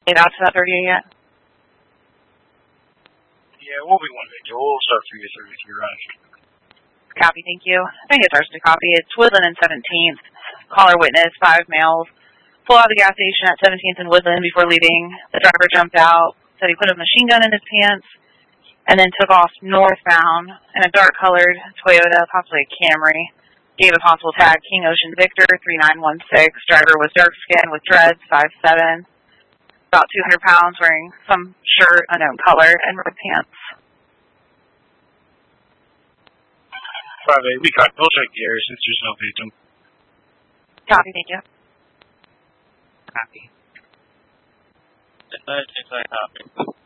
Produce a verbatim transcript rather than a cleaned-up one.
Get out to that thirty-eight yet? Yeah, we'll be one victor. We'll start for your thirty-three runs. Copy, thank you. I think it's ours to copy. It's Woodland and seventeenth. Caller witness, five males. Pulled out of the gas station at seventeenth and Woodland before leaving. The driver jumped out, said he put a machine gun in his pants, and then took off northbound in a dark-colored Toyota, possibly a Camry. Gave a possible tag, King Ocean Victor, three nine one six. Driver was dark-skinned with dreads, five seven. About two hundred pounds, wearing some shirt, unknown color, and red pants. five eight, we got. We'll check the area since there's no victim. Copy, thank you. Copy. Just let it, just let it happen.